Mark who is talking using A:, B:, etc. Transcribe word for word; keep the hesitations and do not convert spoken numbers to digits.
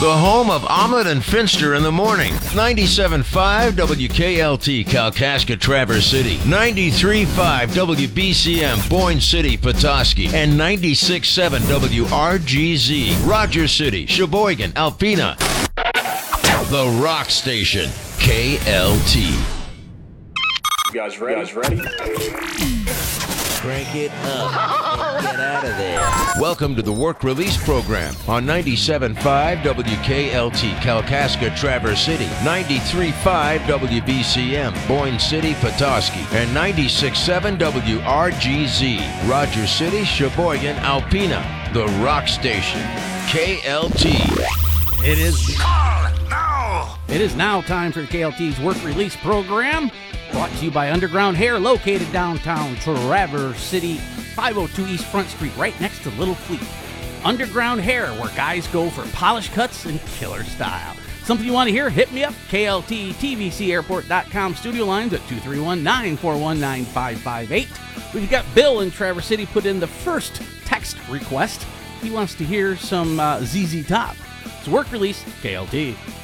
A: The home of Omelet and Finster in the morning. ninety-seven point five W K L T, Kalkaska, Traverse City. ninety-three point five W B C M, Boyne City, Petoskey. And ninety-six point seven W R G Z, Rogers City, Sheboygan, Alpena. The Rock Station, K L T.
B: You guys ready? You guys ready?
A: Crank it up and get out of there. Welcome to the Work Release Program on ninety-seven point five W K L T, Kalkaska, Traverse City, ninety-three point five W B C M, Boyne City, Petoskey, and ninety-six point seven W R G Z, Rogers City, Sheboygan, Alpena. The Rock Station, K L T.
C: It is It is now time for the K L T's Work Release Program, brought to you by Underground Hair, located downtown Traverse City, five oh two East Front Street, right next to Little Fleet. Underground Hair, where guys go for polished cuts and killer style. Something you want to hear? Hit me up. K L T T V C airport dot com studio lines at two three one, nine four one, nine five five eight. We've got Bill in Traverse City put in the first text request. He wants to hear some uh, Z Z Top. It's Work Release, K L T.